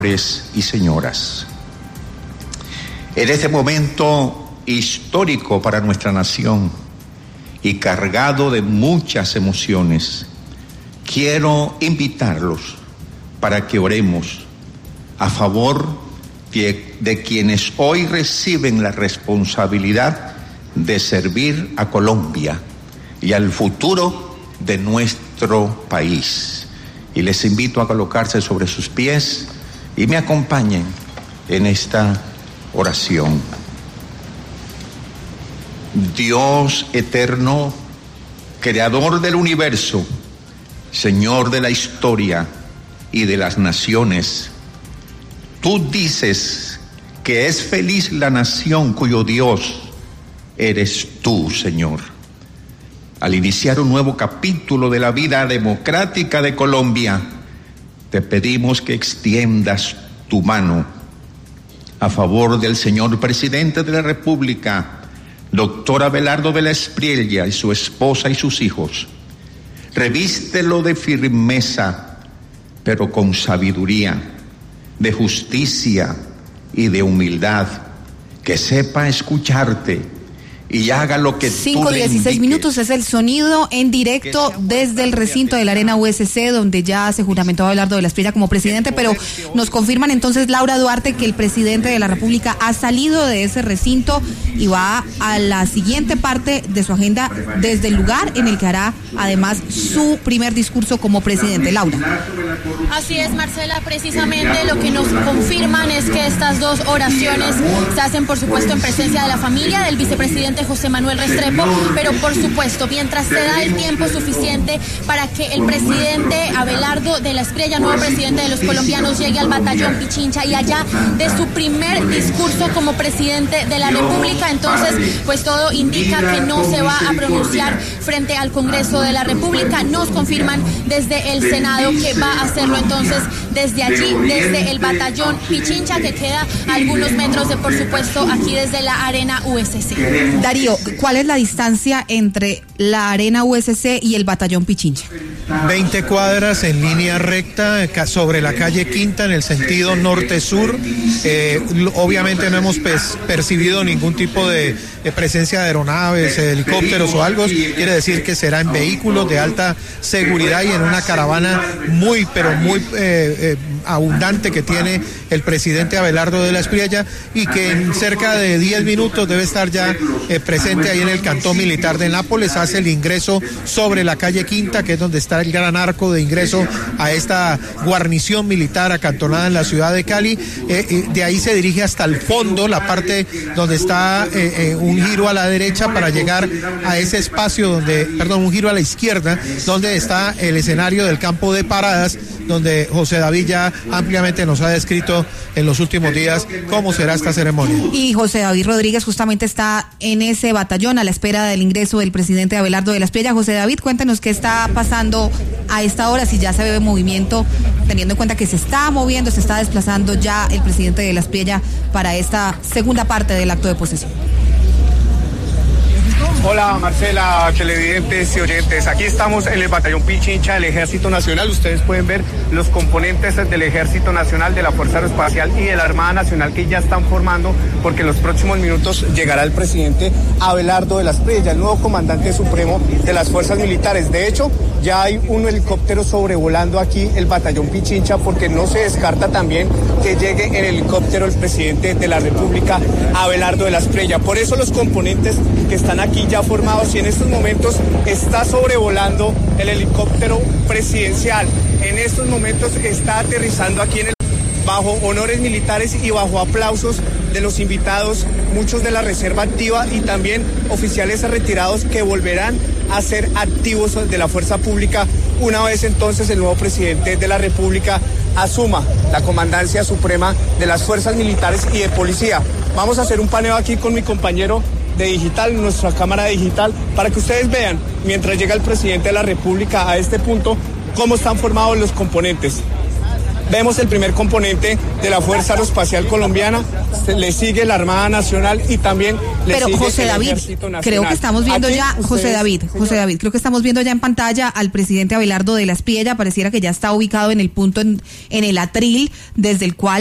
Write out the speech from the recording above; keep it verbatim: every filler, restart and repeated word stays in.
y señoras, en este momento histórico para nuestra nación y cargado de muchas emociones, quiero invitarlos para que oremos a favor de, de quienes hoy reciben la responsabilidad de servir a Colombia y al futuro de nuestro país. Y les invito a colocarse sobre sus pies y me acompañen en esta oración. Dios eterno, creador del universo, Señor de la historia y de las naciones, tú dices que es feliz la nación cuyo Dios eres tú, Señor. Al iniciar un nuevo capítulo de la vida democrática de Colombia, te pedimos que extiendas tu mano a favor del señor presidente de la República, doctor Abelardo de la Espriella, y su esposa y sus hijos. Revístelo de firmeza, pero con sabiduría, de justicia y de humildad, que sepa escucharte y haga lo que cinco tú le dieciséis indiques. minutos es el sonido en directo desde el recinto de la Arena U S C, donde ya se juramentó Abelardo de la Espriella como presidente, pero nos confirman entonces, Laura Duarte, que el presidente de la República ha salido de ese recinto y va a la siguiente parte de su agenda desde el lugar en el que hará además su primer discurso como presidente. Laura. Así es, Marcela, precisamente lo que nos confirman es que estas dos oraciones se hacen, por supuesto, en presencia de la familia del vicepresidente José Manuel Restrepo, pero por supuesto, mientras se da el tiempo suficiente para que el presidente Abelardo de la Espriella, nuevo presidente de los colombianos, llegue al batallón Pichincha y allá de su primer discurso como presidente de la República, entonces pues todo indica que no se va a pronunciar frente al Congreso de la República. Nos confirman desde el Senado que va a hacerlo entonces desde allí, desde el batallón Pichincha, que queda a algunos metros de, por supuesto, aquí desde la Arena U S C. Darío, ¿cuál es la distancia entre la Arena U S C y el batallón Pichincha? veinte cuadras en línea recta sobre la calle Quinta en el sentido norte-sur. Eh, obviamente no hemos pues, percibido ningún tipo de, de presencia de aeronaves, helicópteros o algo. Quiere decir que será en vehículos de alta seguridad y en una caravana muy, pero muy eh, eh, abundante que tiene el presidente Abelardo de la Espriella, y que en cerca de diez minutos debe estar ya eh, presente ahí en el cantón militar de Nápoles. Hace el ingreso sobre la calle Quinta, que es donde está el gran arco de ingreso a esta guarnición militar acantonada en la ciudad de Cali. Eh, eh, de ahí se dirige hasta el fondo, la parte donde está eh, eh, un giro a la derecha para llegar a ese espacio donde, perdón, un giro a la izquierda, donde está el escenario del campo de paradas, donde José David ya ampliamente nos ha descrito en los últimos días cómo será esta ceremonia. Y José David Rodríguez justamente está en ese batallón a la espera del ingreso del presidente Abelardo de la Espriella. José David, cuéntanos qué está pasando a esta hora, si ya se ve movimiento, teniendo en cuenta que se está moviendo, se está desplazando ya el presidente de la Espriella para esta segunda parte del acto de posesión. Hola Marcela, televidentes y oyentes, aquí estamos en el batallón Pichincha del Ejército Nacional. Ustedes pueden ver los componentes del Ejército Nacional, de la Fuerza Aeroespacial y de la Armada Nacional que ya están formando, porque en los próximos minutos llegará el presidente Abelardo de la Espriella, el nuevo comandante supremo de las fuerzas militares. De hecho, ya hay un helicóptero sobrevolando aquí el batallón Pichincha, porque no se descarta también que llegue en helicóptero el presidente de la República, Abelardo de la Espriella. Por eso los componentes que están aquí ya formados, y en estos momentos está sobrevolando el helicóptero presidencial. En estos momentos está aterrizando aquí en el bajo honores militares y bajo aplausos de los invitados, muchos de la reserva activa y también oficiales retirados que volverán a ser activos de la fuerza pública una vez entonces el nuevo presidente de la República asuma la comandancia suprema de las fuerzas militares y de policía. Vamos a hacer un paneo aquí con mi compañero de digital, nuestra cámara digital, para que ustedes vean, mientras llega el presidente de la República a este punto, cómo están formados los componentes. vemos el primer componente de la Fuerza Aeroespacial Colombiana, se, le sigue la Armada Nacional y también le Pero sigue José el David, Ejército Nacional. creo que estamos viendo Aquí ya, ustedes, José David, señor. José David, creo que estamos viendo ya en pantalla al presidente Abelardo de la Espriella, pareciera que ya está ubicado en el punto en, en el atril desde el cual